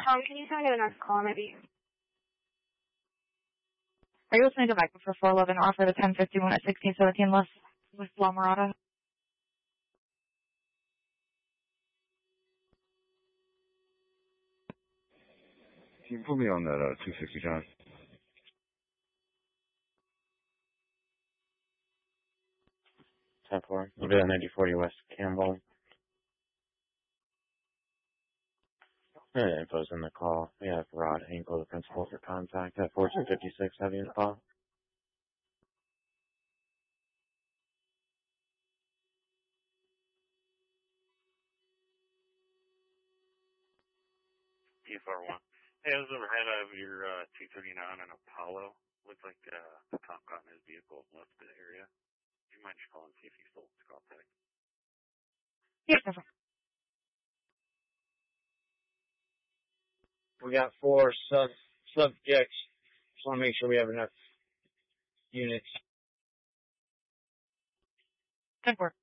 Can you tell me the next call, maybe? Are you listening to Mike for 411 offer the 1051 at 1617 West La Mirada? Can you put me on that 260 John? We'll be at 9040 West Campbell. Info's in the call. We have Rod Hinkle, the principal, for contact at 1456. Have you in the call? TFR1. Hey, I was overhead of your 239 in Apollo. Looks like the cop got in his vehicle and left the area. Do you mind just calling and see if he's still in contact? Yes, no problem. We got 4 subjects. Just want to make sure we have enough units. 10-4.